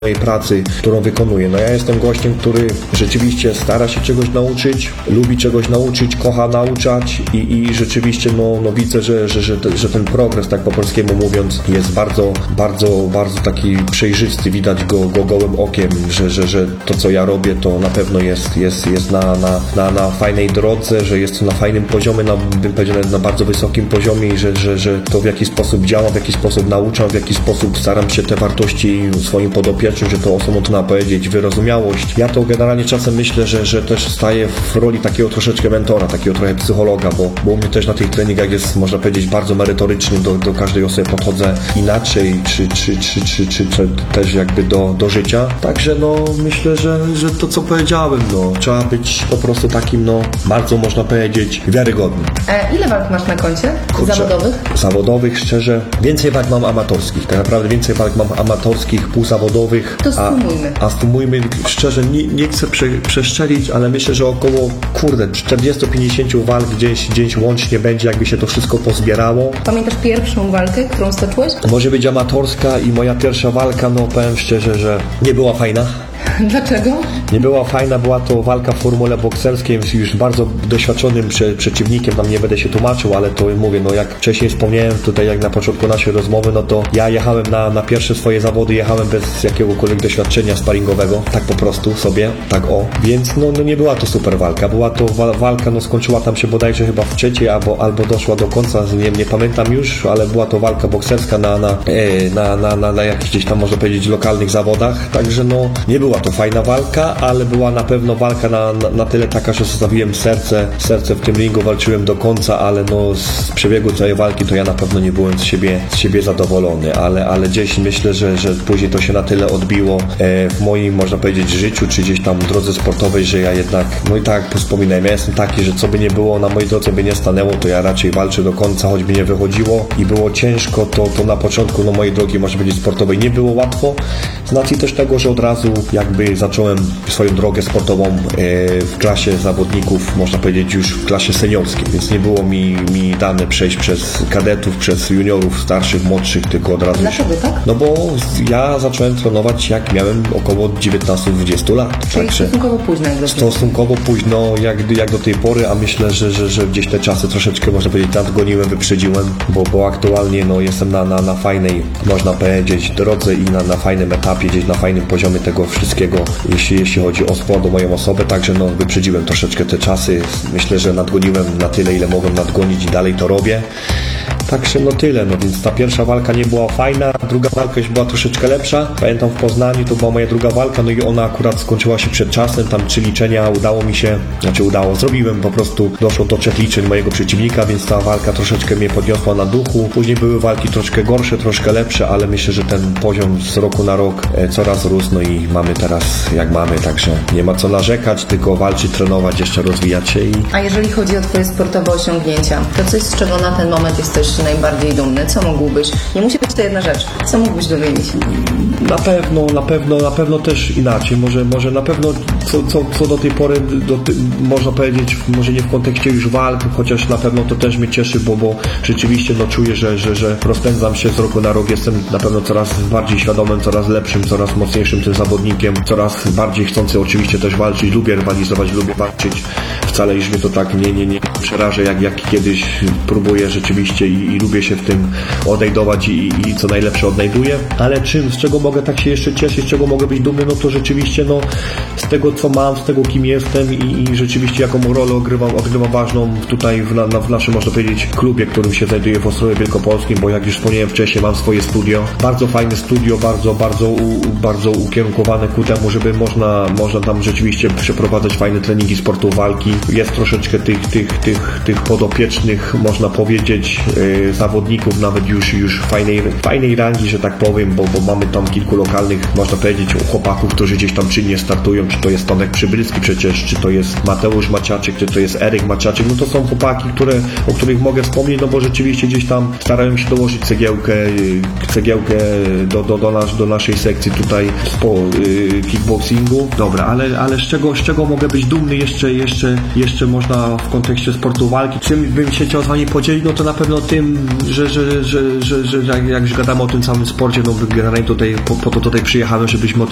mojej pracy, którą wykonuję. No ja jestem gościem, który rzeczywiście stara się czegoś nauczyć, lubi czegoś nauczyć, kocha nauczać i rzeczywiście no widzę, że ten progres, tak po polskiemu mówiąc, jest bardzo taki przejrzysty, widać go gołym okiem, że to, co ja robię, to na pewno jest na fajnej drodze, że jest to na fajnym poziomie, bym powiedział na bardzo wysokim poziomie i że to w jaki sposób działam, w jaki sposób nauczam, w jaki sposób staram się te wartości swoim podopiecznym, że to osobą to powiedzieć, wyrozumiałość. Ja to generalnie czasem myślę, że też staję w roli takiego troszeczkę mentora, takiego trochę psychologa, bo u mnie też na tych treningach jest, można powiedzieć, bardzo merytorycznie, do każdej osoby podchodzę inaczej, czy też jakby do życia. Także no myślę, że to, co powiedziałem, no trzeba być po prostu takim, no bardzo, można powiedzieć, wiarygodnym. Ile walk masz na koncie? Zawodowych? Szczerze, więcej walk mam amatorskich. Tak naprawdę więcej walk mam amatorskich, półzawodowych. To sumujmy. A sumujmy, szczerze, nie chcę przeszczelić, ale myślę, że około 40-50 walk gdzieś łącznie będzie, jakby się to wszystko pozbierało. Pamiętasz pierwszą walkę, którą stoczyłeś? Może być amatorska i moja pierwsza walka, no powiem szczerze, że nie była fajna. Dlaczego? Nie była fajna, była to walka w formule bokserskiej z już bardzo doświadczonym przeciwnikiem, tam nie będę się tłumaczył, ale to mówię, no jak wcześniej wspomniałem tutaj, jak na początku naszej rozmowy, no to ja jechałem na pierwsze swoje zawody, jechałem bez jakiegokolwiek doświadczenia sparingowego, tak po prostu sobie, tak o, więc no nie była to super walka, była to walka, no skończyła tam się bodajże chyba w trzeciej, albo doszła do końca, nie pamiętam już, ale była to walka bokserska na jakichś gdzieś tam, można powiedzieć, lokalnych zawodach, także no nie była to fajna walka, ale była na pewno walka na tyle taka, że zostawiłem serce w tym ringu, walczyłem do końca, ale no z przebiegu całej walki to ja na pewno nie byłem z siebie zadowolony, ale gdzieś myślę, że później to się na tyle odbiło w moim, można powiedzieć, życiu, czy gdzieś tam drodze sportowej, że ja jednak, no i tak wspominałem, ja jestem taki, że co by nie było na mojej drodze, by nie stanęło, to ja raczej walczę do końca, choćby nie wychodziło i było ciężko, to na początku mojej drogi, można powiedzieć, sportowej nie było łatwo, z racji też tego, że od razu jakby zacząłem swoją drogę sportową w klasie zawodników, można powiedzieć już w klasie seniorskiej, więc nie było mi dane przejść przez kadetów, przez juniorów, starszych, młodszych, tylko od razu. Dlaczego tak? No bo ja zacząłem trenować jak miałem około 19-20 lat. Czyli także stosunkowo późno. Stosunkowo późno jak do tej pory, a myślę, że gdzieś te czasy troszeczkę, można powiedzieć, nadgoniłem, wyprzedziłem, bo aktualnie no jestem na fajnej, można powiedzieć, drodze i na fajnym etapie, gdzieś na fajnym poziomie tego wszystkiego, jeśli chodzi o sport, o moją osobę, także no wyprzedziłem troszeczkę te czasy, myślę, że nadgoniłem na tyle, ile mogłem nadgonić i dalej to robię. Także no tyle, no więc ta pierwsza walka nie była fajna, druga walka już była troszeczkę lepsza. Pamiętam w Poznaniu, to była moja druga walka, no i ona akurat skończyła się przed czasem, tam 3 liczenia zrobiłem po prostu, doszło do 3 liczeń mojego przeciwnika, więc ta walka troszeczkę mnie podniosła na duchu. Później były walki troszkę gorsze, troszkę lepsze, ale myślę, że ten poziom z roku na rok coraz rósł, no i mamy teraz jak mamy, także nie ma co narzekać, tylko walczyć, trenować, jeszcze rozwijać się. A jeżeli chodzi o Twoje sportowe osiągnięcia, to coś, z czego na ten moment jesteś najbardziej dumny? Co mógłbyś? Nie musi być to jedna rzecz. Co mógłbyś dowiedzieć? Na pewno też inaczej. Może na pewno co do tej pory można powiedzieć, może nie w kontekście już walk, chociaż na pewno to też mnie cieszy, bo rzeczywiście no czuję, że rozpędzam się z roku na rok, jestem na pewno coraz bardziej świadomym, coraz lepszym, coraz mocniejszym tym zawodnikiem, coraz bardziej chcący oczywiście też walczyć, lubię rywalizować, lubię walczyć. Wcale już mnie to tak nie przeraża, jak kiedyś próbuję rzeczywiście i lubię się w tym odnajdować i co najlepsze odnajduję, ale z czego mogę tak się jeszcze cieszyć, z czego mogę być dumny, no to rzeczywiście no z tego, co mam, z tego, kim jestem i rzeczywiście jaką rolę odgrywam ważną tutaj w naszym, można powiedzieć, klubie, którym się znajduję w Ostrowie Wielkopolskim, bo jak już wspomniałem wcześniej, mam swoje studio, bardzo fajne studio, bardzo ukierunkowane ku temu, żeby można tam rzeczywiście przeprowadzać fajne treningi sportu walki. Jest troszeczkę tych podopiecznych, można powiedzieć, zawodników, nawet już fajnej rangi, że tak powiem, bo mamy tam kilku lokalnych, można powiedzieć, chłopaków, którzy gdzieś tam czynnie startują, czy to jest Tomek Przybylski przecież, czy to jest Mateusz Maciaczek, czy to jest Eryk Maciaczek, no to są chłopaki, o których mogę wspomnieć, no bo rzeczywiście gdzieś tam starają się dołożyć cegiełkę do naszej sekcji tutaj po kickboxingu. Dobra, ale z czego mogę być dumny jeszcze można w kontekście sportu walki, czym bym się chciał z Wami podzielić, no to na pewno tym, że jak już gadamy o tym samym sporcie, no generalnie po to tutaj przyjechałem, żebyśmy o tym